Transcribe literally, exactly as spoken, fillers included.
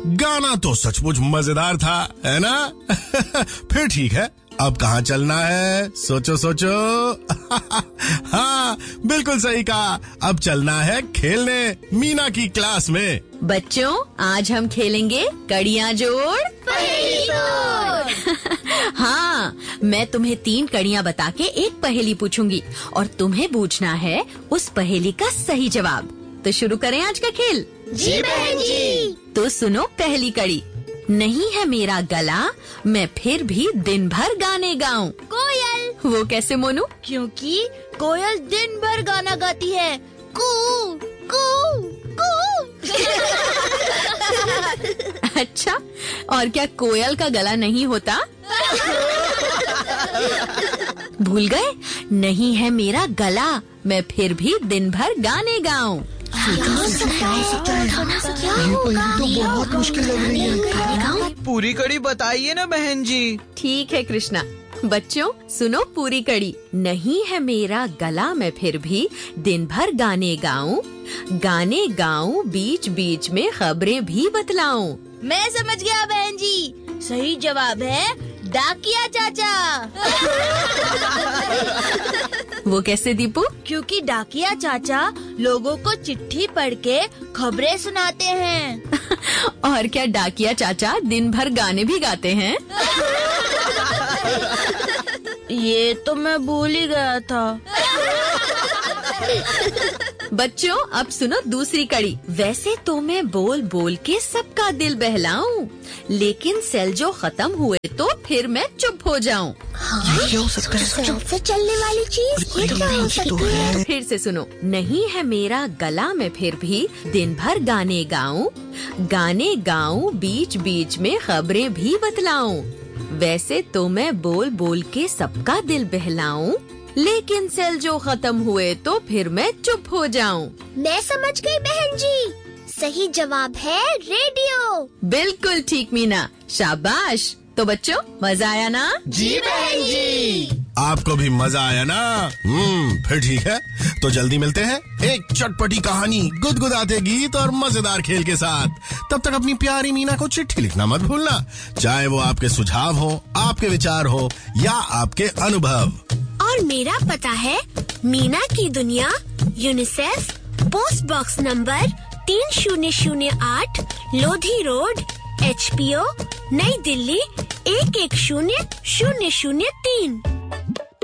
गाना तो सचमुच मजेदार था, है ना? फिर ठीक है, अब कहाँ चलना है? सोचो सोचो। हाँ, बिल्कुल सही कहा। अब चलना है खेलने मीना की क्लास में। बच्चों, आज हम खेलेंगे कड़ियाँ जोड़ पहेली तोड़। हाँ, मैं तुम्हें तीन कड़ियाँ बता के एक पहेली पूछूंगी और तुम्हें पूछना है उस पहेली का सही जवाब। तो शुरू करें आज का खेल। जी बहन जी। तो सुनो पहली कड़ी। नहीं है मेरा गला, मैं फिर भी दिन भर गाने गाऊं। कोयल। वो कैसे मोनू? क्योंकि कोयल दिन भर गाना गाती है। कू कू कू। अच्छा, और क्या कोयल का गला नहीं होता? भूल गए? नहीं है मेरा गला, मैं फिर भी दिन भर गाने गाऊं। ये तो बहुत मुश्किल लग रही है। पूरी कड़ी बताइए ना बहन जी। ठीक है कृष्णा। बच्चों सुनो पूरी कड़ी। नहीं है मेरा गला, मैं फिर भी दिन भर गाने गाऊं, गाने गाऊं बीच बीच में खबरें भी बतलाऊं। मैं समझ गया बहन जी, सही जवाब है डाकिया चाचा। वो कैसे दीपू? क्योंकि डाकिया चाचा लोगों को चिट्ठी पढ़ के खबरें सुनाते हैं। और क्या डाकिया चाचा दिन भर गाने भी गाते हैं? ये तो मैं भूल ही गया था। बच्चों अब सुनो दूसरी कड़ी। वैसे तो मैं बोल बोल के सबका दिल बहलाऊं, लेकिन सेल जो खत्म हुए तो फिर मैं चुप हो जाऊं। ये क्या हो सकता है? सेल से चलने वाली चीज, ये क्या हो सकती है? फिर से सुनो। नहीं है मेरा गला, मैं फिर भी दिन भर गाने गाऊं, गाने गाऊं बीच बीच में खबरें भी बतलाऊं। वैसे तो मैं बोल बोल के सबका दिल बहलाऊं, लेकिन सेल जो खत्म हुए तो फिर मैं चुप हो जाऊं। मैं समझ गई बहन जी, सही जवाब है रेडियो। बिल्कुल ठीक मीना, शाबाश। तो बच्चों मजा आया ना? जी बहन जी। आपको भी मजा आया ना? हम्म, फिर ठीक है, तो जल्दी मिलते हैं एक चटपटी कहानी, गुदगुदाते गीत और मजेदार खेल के साथ। तब तक अपनी प्यारी मीना को चिट्ठी लिखना मत भूलना, चाहे वो आपके सुझाव हो, आपके विचार हो या आपके अनुभव। और मेरा पता है मीना की दुनिया, यूनिसेफ, पोस्ट बॉक्स नंबर तीन शून्य शून्य आठ, Lodhi road, H P O, नई दिल्ली एक एक शून्य शून्य शून्य तीन।